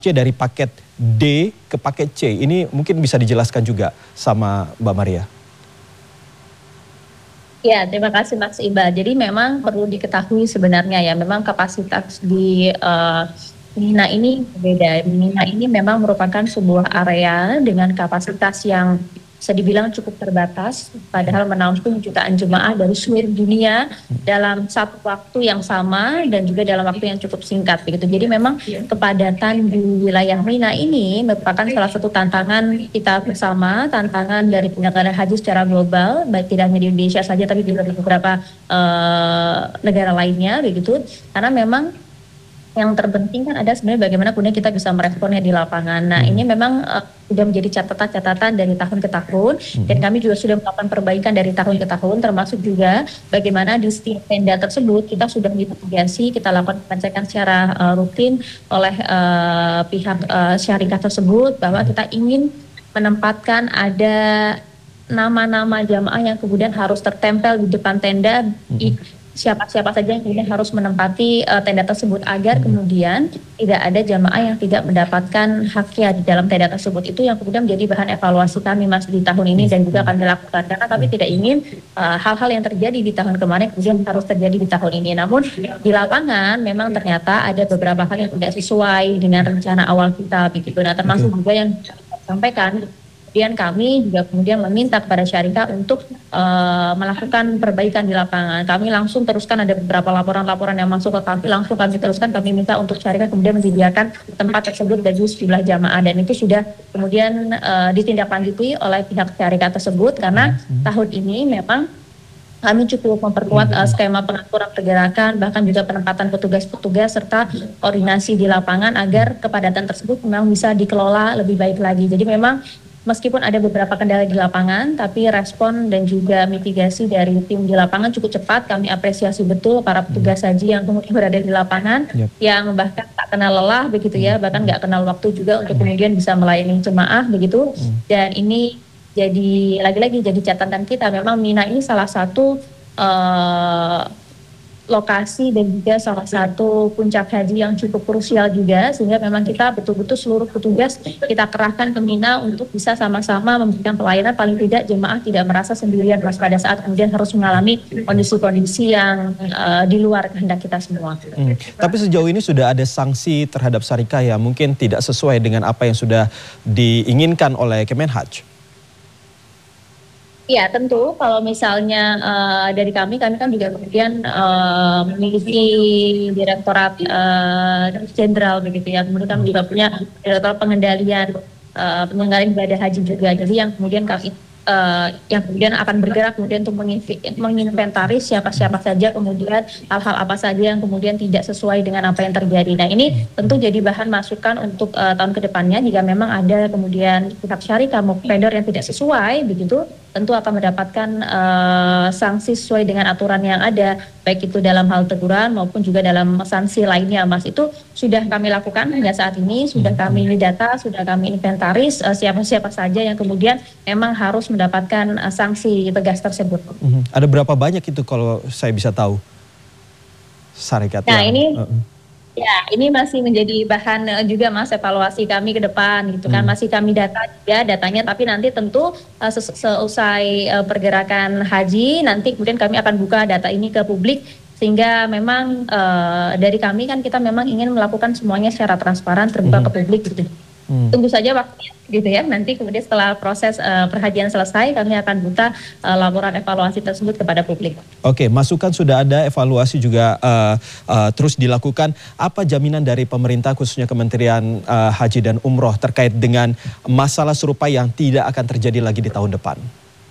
dari paket D ke paket C. Ini mungkin bisa dijelaskan juga sama Mbak Maria. Ya, terima kasih Mas Iqbal. Jadi memang perlu diketahui sebenarnya ya, memang kapasitas di Mina ini berbeda. Mina ini memang merupakan sebuah area dengan kapasitas yang bisa dibilang cukup terbatas, padahal menampung jutaan jemaah dari seluruh dunia dalam satu waktu yang sama dan juga dalam waktu yang cukup singkat begitu. Jadi memang kepadatan di wilayah Mina ini merupakan salah satu tantangan kita bersama, tantangan dari penyelenggara haji secara global, baik tidak hanya di Indonesia saja tapi juga di beberapa negara lainnya begitu. Karena memang yang terpenting kan ada sebenarnya bagaimana kemudian kita bisa meresponnya di lapangan. Nah ini memang sudah menjadi catatan-catatan dari tahun ke tahun dan kami juga sudah melakukan perbaikan dari tahun ke tahun, termasuk juga bagaimana di setiap tenda tersebut kita sudah mitigasi, kita lakukan pengecekan secara rutin oleh pihak syarikat tersebut bahwa kita ingin menempatkan ada nama-nama jamaah yang kemudian harus tertempel di depan tenda. Siapa-siapa saja yang kemudian harus menempati tenda tersebut agar kemudian tidak ada jamaah yang tidak mendapatkan haknya di dalam tenda tersebut. Itu yang kemudian menjadi bahan evaluasi kami Mas di tahun ini dan juga akan dilakukan karena kami tidak ingin hal-hal yang terjadi di tahun kemarin kemudian harus terjadi di tahun ini. Namun di lapangan memang ternyata ada beberapa hal yang tidak sesuai dengan rencana awal kita begitu. Nah termasuk juga yang sampaikan. Kemudian kami juga kemudian meminta kepada syarikat untuk melakukan perbaikan di lapangan. Kami langsung teruskan ada beberapa laporan-laporan yang masuk ke kami, langsung kami teruskan, kami minta untuk syarikat kemudian menyediakan tempat tersebut bagi sejumlah jamaah dan itu sudah kemudian ditindaklanjuti oleh pihak syarikat tersebut karena tahun ini memang kami cukup memperkuat skema pengaturan pergerakan, bahkan juga penempatan petugas-petugas serta koordinasi di lapangan agar kepadatan tersebut memang bisa dikelola lebih baik lagi. Jadi memang meskipun ada beberapa kendala di lapangan, tapi respon dan juga mitigasi dari tim di lapangan cukup cepat. Kami apresiasi betul para petugas haji yang kemudian berada di lapangan, yang bahkan tak kenal lelah begitu ya, bahkan nggak kenal waktu juga untuk kemudian bisa melayani jemaah begitu. Dan ini jadi lagi-lagi jadi catatan kita. Memang Mina ini salah satu lokasi dan juga salah satu puncak haji yang cukup krusial juga sehingga memang kita betul-betul seluruh petugas kita kerahkan ke Mina untuk bisa sama-sama memberikan pelayanan paling tidak jemaah tidak merasa sendirian pada saat kemudian harus mengalami kondisi-kondisi yang di luar kehendak kita semua. Tapi sejauh ini sudah ada sanksi terhadap syarikat yang mungkin tidak sesuai dengan apa yang sudah diinginkan oleh Kemenhaj? Ya tentu kalau misalnya dari kami kan juga kemudian memiliki direktorat jenderal begitu ya, kemudian kami juga punya direktorat pengendalian penyelenggaraan ibadah haji juga, jadi yang kemudian kami yang kemudian akan bergerak kemudian untuk menginventaris siapa-siapa saja kemudian hal-hal apa saja yang kemudian tidak sesuai dengan apa yang terjadi. Nah ini tentu jadi bahan masukan untuk tahun kedepannya jika memang ada kemudian pihak syarikat maupun vendor yang tidak sesuai begitu, tentu akan mendapatkan sanksi sesuai dengan aturan yang ada, baik itu dalam hal teguran maupun juga dalam sanksi lainnya Mas. Itu sudah kami lakukan hingga saat ini, sudah kami data, sudah kami inventaris siapa-siapa saja yang kemudian memang harus mendapatkan sanksi tegas tersebut. Ada berapa banyak itu kalau saya bisa tahu? Syarikat nah yang, ini masih menjadi bahan juga Mas evaluasi kami ke depan gitu kan, masih kami data juga datanya, tapi nanti tentu seusai pergerakan haji nanti kemudian kami akan buka data ini ke publik sehingga memang dari kami kan kita memang ingin melakukan semuanya secara transparan terbuka ke publik gitu. Tunggu saja waktunya gitu ya, nanti kemudian setelah proses perhajian selesai kami akan buka laporan evaluasi tersebut kepada publik. Oke, masukan sudah ada, evaluasi juga terus dilakukan. Apa jaminan dari pemerintah khususnya Kementerian Haji dan Umroh terkait dengan masalah serupa yang tidak akan terjadi lagi di tahun depan?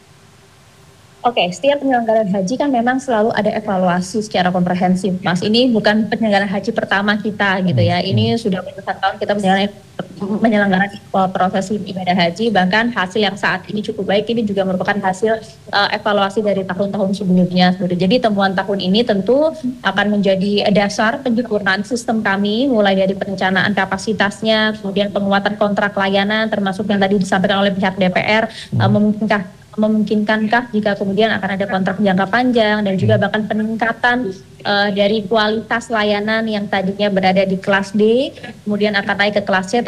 Oke, setiap penyelenggaraan haji kan memang selalu ada evaluasi secara komprehensif, Mas. Ini bukan penyelenggaraan haji pertama kita gitu ya. Ini sudah belasan tahun kita menyelenggarakan proses ibadah haji, bahkan hasil yang saat ini cukup baik ini juga merupakan hasil evaluasi dari tahun-tahun sebelumnya. Jadi temuan tahun ini tentu akan menjadi dasar penyempurnaan sistem kami, mulai dari perencanaan kapasitasnya, kemudian penguatan kontrak layanan, termasuk yang tadi disampaikan oleh pihak DPR, memungkinkankah jika kemudian akan ada kontrak jangka panjang dan juga bahkan peningkatan dari kualitas layanan yang tadinya berada di kelas D kemudian akan naik ke kelas C